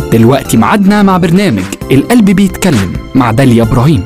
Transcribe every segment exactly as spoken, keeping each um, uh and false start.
دلوقتي معادنا مع برنامج القلب بيتكلم مع داليا إبراهيم.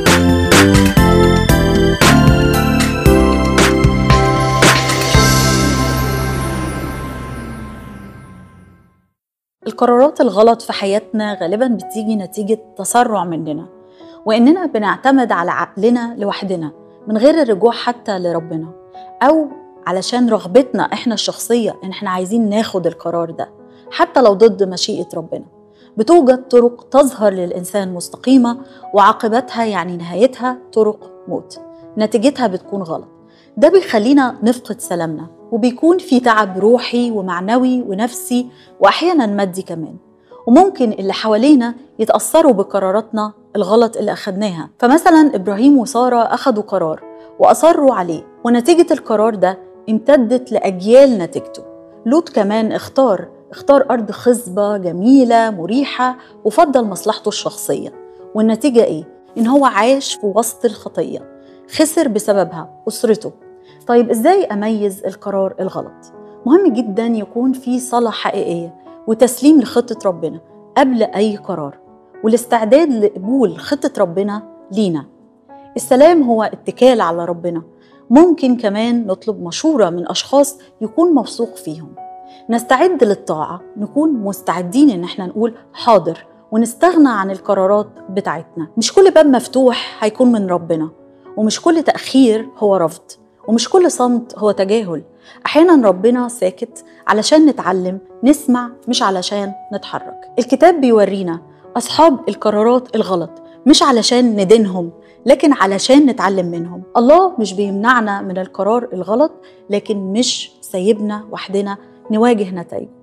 القرارات الغلط في حياتنا غالباً بتيجي نتيجة تسرع مننا، وإننا بنعتمد على عقلنا لوحدنا من غير الرجوع حتى لربنا، أو علشان رغبتنا إحنا الشخصية إن إحنا عايزين ناخد القرار ده حتى لو ضد مشيئة ربنا. بتوجد طرق تظهر للإنسان مستقيمة وعاقبتها يعني نهايتها طرق موت، نتيجتها بتكون غلط. ده بيخلينا نفقد سلامنا، وبيكون في تعب روحي ومعنوي ونفسي وأحيانا مادي كمان، وممكن اللي حوالينا يتأثروا بقراراتنا الغلط اللي أخدناها. فمثلا إبراهيم وسارة أخدوا قرار وأصروا عليه، ونتيجة القرار ده امتدت لأجيال نتيجته. لوط كمان اختار اختار أرض خصبة جميلة مريحة وفضل مصلحته الشخصية، والنتيجة إيه؟ إن هو عاش في وسط الخطية، خسر بسببها أسرته. طيب إزاي أميز القرار الغلط؟ مهم جدا يكون في صلاة حقيقية وتسليم لخطة ربنا قبل أي قرار، والاستعداد لقبول خطة ربنا لينا. السلام هو اتكال على ربنا. ممكن كمان نطلب مشورة من أشخاص يكون موثوق فيهم. نستعد للطاعة، نكون مستعدين إن احنا نقول حاضر ونستغنى عن القرارات بتاعتنا. مش كل باب مفتوح هيكون من ربنا، ومش كل تأخير هو رفض، ومش كل صمت هو تجاهل. أحيانا ربنا ساكت علشان نتعلم نسمع، مش علشان نتحرك. الكتاب بيورينا أصحاب القرارات الغلط مش علشان ندينهم، لكن علشان نتعلم منهم. الله مش بيمنعنا من القرار الغلط، لكن مش سايبنا وحدنا نواجه نتائجه.